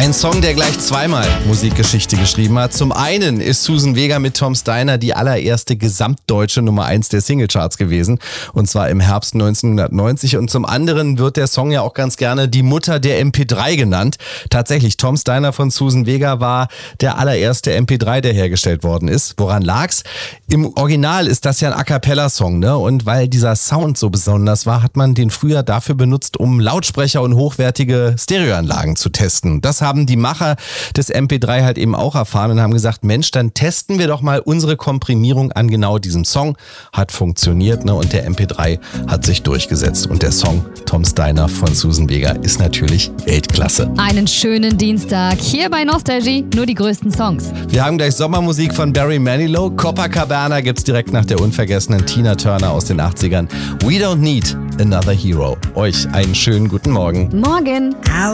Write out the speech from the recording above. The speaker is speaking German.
Ein Song, der gleich zweimal Musikgeschichte geschrieben hat. Zum einen ist Suzanne Vega mit Tom Steiner die allererste gesamtdeutsche Nummer 1 der Singlecharts gewesen. Und zwar im Herbst 1990. Und zum anderen wird der Song ja auch ganz gerne die Mutter der MP3 genannt. Tatsächlich, Tom Steiner von Suzanne Vega war der allererste MP3, der hergestellt worden ist. Woran lag's? Im Original ist das ja ein A-Cappella-Song, ne? Und weil dieser Sound so besonders war, hat man den früher dafür benutzt, um Lautsprecher und hochwertige Stereoanlagen zu testen. Das haben die Macher des MP3 halt eben auch erfahren und haben gesagt, Mensch, dann testen wir doch mal unsere Komprimierung an genau diesem Song. Hat funktioniert, ne? Und der MP3 hat sich durchgesetzt. Und der Song Tom Steiner von Suzanne Vega ist natürlich Weltklasse. Einen schönen Dienstag hier bei Nostalgie, nur die größten Songs. Wir haben gleich Sommermusik von Barry Manilow. Copacabana gibt's direkt nach der unvergessenen Tina Turner aus den 80ern. We don't need another hero. Euch einen schönen guten Morgen. Morgen.